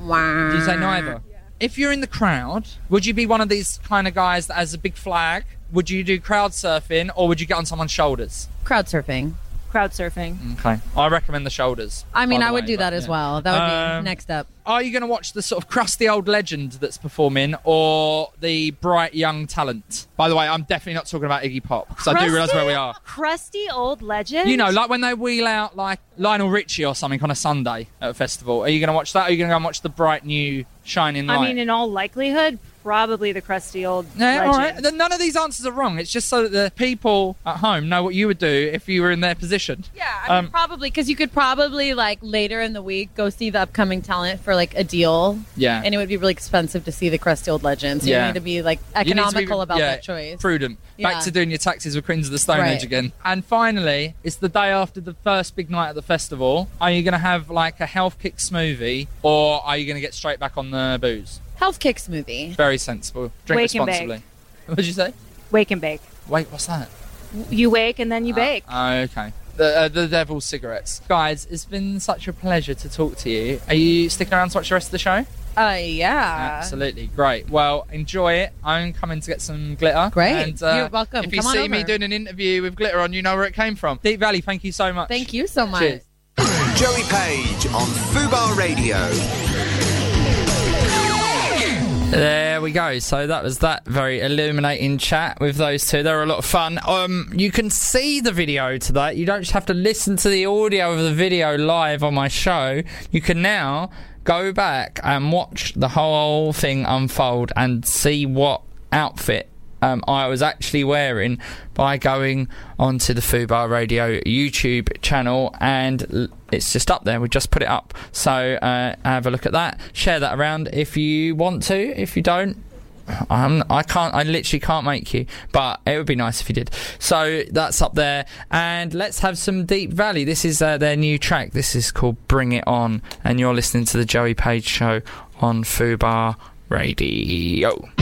Did you say neither? Yeah. If you're in the crowd, would you be one of these kind of guys that has a big flag? Would you do crowd surfing, or would you get on someone's shoulders? Crowd surfing. Crowd surfing. Okay. I recommend the shoulders. I mean, I would do that as well. That would be next up. Are you going to watch the sort of crusty old legend that's performing, or the bright young talent? By the way, I'm definitely not talking about Iggy Pop, because I do realise where we are. Crusty old legend? You know, like when they wheel out like Lionel Richie or something on a Sunday at a festival. Are you going to watch that, or are you going to go and watch the bright new shining light? I mean, in all likelihood, probably the crusty old legend. All right. Then none of these answers are wrong. It's just so that the people at home know what you would do if you were in their position. Yeah, I mean, probably, because you could probably, like, later in the week go see the upcoming talent for, like, a deal. Yeah. And it would be really expensive to see the crusty old legends. So you need to be, like, economical about that choice. Prudent. Back to doing your taxes with Queens of the Stone Age again. And finally, it's the day after the first big night at the festival. Are you going to have, like, a health kick smoothie, or are you going to get straight back on the booze? Health kick smoothie. Very sensible. Drink wake responsibly. And bake. What did you say? Wake and bake. Wait, what's that? You wake and then you bake. Oh, okay. The Devil's Cigarettes. Guys, it's been such a pleasure to talk to you. Are you sticking around to watch the rest of the show? Yeah. Absolutely. Great. Well, enjoy it. I'm coming to get some glitter. Great. And, you're welcome. If you see me doing an interview with glitter on, you know where it came from. Deep Valley, thank you so much. Thank you so much. Cheers. Joey Page on Fubar Radio. There we go. So that was that very illuminating chat with those two. They were a lot of fun. You can see the video to that. You don't just have to listen to the audio of the video live on my show. You can now go back and watch the whole thing unfold and see what outfit I was actually wearing by going onto the Fubar Radio YouTube channel, and it's just up there. We just put it up, so have a look at that. Share that around if you want to. If you don't, I literally can't make you, but it would be nice if you did. So that's up there, and let's have some Deep Valley. This is their new track. This is called Bring It On, and you're listening to the Joey Page Show on Fubar Radio.